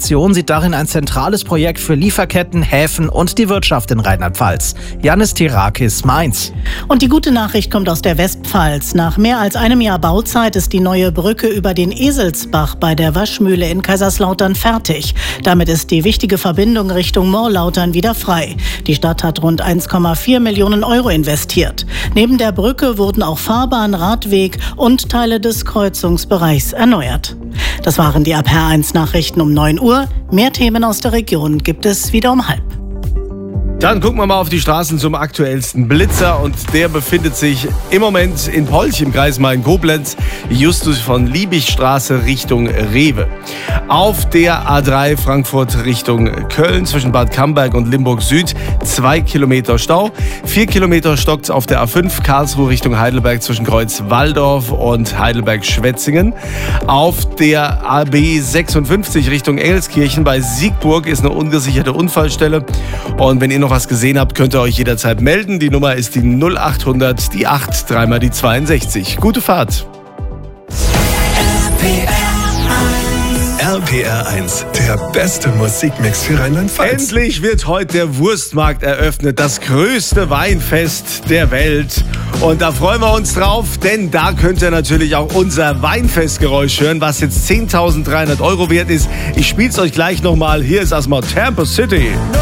Fraktion sieht darin ein zentrales Projekt für Lieferketten, Häfen und die Wirtschaft in Rheinland-Pfalz. Janis Tirakis, Mainz. Und die gute Nachricht kommt aus der Westpfalz. Nach mehr als einem Jahr Bauzeit ist die neue Brücke über den Eselsbach bei der Waschmühle in Kaiserslautern fertig. Damit ist die wichtige Verbindung Richtung Morlautern wieder frei. Die Stadt hat rund 1,4 Millionen Euro investiert. Neben der Brücke wurden auch Fahrbahn, Radweg und Teile des Kreuzungsbereichs erneuert. Das waren die APR1 Nachrichten um 9 Uhr. Mehr Themen aus der Region gibt es wieder um 12:30. Dann gucken wir mal auf die Straßen zum aktuellsten Blitzer und der befindet sich im Moment in Polch im Kreis Main-Koblenz, Justus von Liebigstraße Richtung Rewe. Auf der A3 Frankfurt Richtung Köln zwischen Bad Camberg und Limburg Süd 2 Kilometer Stau. 4 Kilometer stockt auf der A5 Karlsruhe Richtung Heidelberg zwischen Kreuz-Walldorf und Heidelberg-Schwetzingen. Auf der AB 56 Richtung Engelskirchen bei Siegburg ist eine ungesicherte Unfallstelle. Und wenn ihr noch was gesehen habt, könnt ihr euch jederzeit melden. Die Nummer ist die 0800, die 8, dreimal die 62. Gute Fahrt. RPR1, der beste Musikmix für Rheinland-Pfalz. Endlich wird heute der Wurstmarkt eröffnet, das größte Weinfest der Welt. Und da freuen wir uns drauf, denn da könnt ihr natürlich auch unser Weinfestgeräusch hören, was jetzt 10.300 Euro wert ist. Ich spiele es euch gleich nochmal. Hier ist erstmal Tampa City.